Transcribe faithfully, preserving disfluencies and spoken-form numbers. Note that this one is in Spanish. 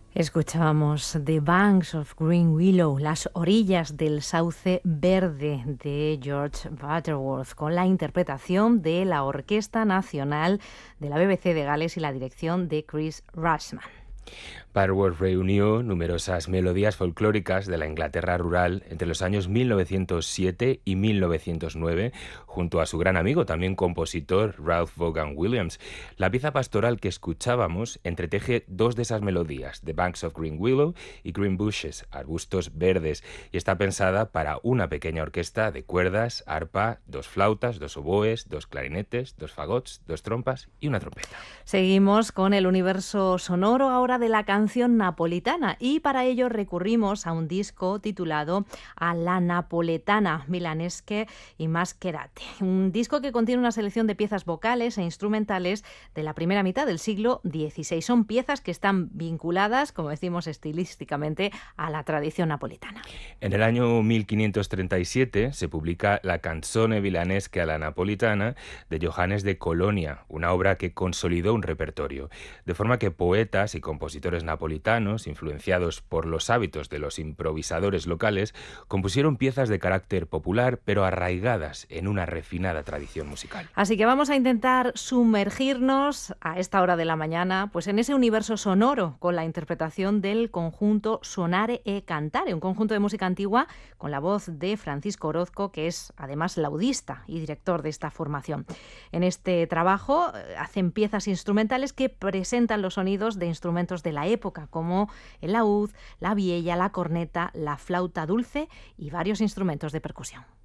Escuchábamos The Banks of Green Willow, las orillas del sauce verde de George Butterworth, con la interpretación de la Orquesta Nacional de la B B C de Gales y la dirección de Chris Rushman. Butterworth reunió numerosas melodías folclóricas de la Inglaterra rural entre los años mil novecientos siete y mil novecientos nueve, junto a su gran amigo, también compositor, Ralph Vaughan Williams. La pieza pastoral que escuchábamos entreteje dos de esas melodías, The Banks of Green Willow y Green Bushes, arbustos verdes, y está pensada para una pequeña orquesta de cuerdas, arpa, dos flautas, dos oboes, dos clarinetes, dos fagots, dos trompas y una trompeta. Seguimos con el universo sonoro ahora de la canción napolitana, y para ello recurrimos a un disco titulado A la Napoletana, Milanesche y Mascherate. Un disco que contiene una selección de piezas vocales e instrumentales de la primera mitad del siglo dieciséis. Son piezas que están vinculadas, como decimos estilísticamente, a la tradición napolitana. En el año mil quinientos treinta y siete se publica la Canzone Milanesche alla Napolitana de Johannes de Colonia, una obra que consolidó un repertorio, de forma que poetas y compositores napolitanos, influenciados por los hábitos de los improvisadores locales, compusieron piezas de carácter popular, pero arraigadas en una refinada tradición musical. Así que vamos a intentar sumergirnos a esta hora de la mañana, pues en ese universo sonoro, con la interpretación del conjunto Sonare e Cantare, un conjunto de música antigua con la voz de Francisco Orozco, que es además laudista y director de esta formación. En este trabajo eh, hacen piezas instrumentales que presentan los sonidos de instrumentos de la época, como el laúd, la viella, la corneta, la flauta dulce y varios instrumentos de percusión.